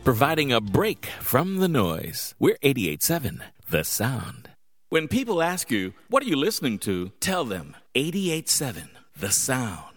providing a break from the noise. We're 88.7 The Sound. When people ask you, what are you listening to? Tell them 88.7 The Sound.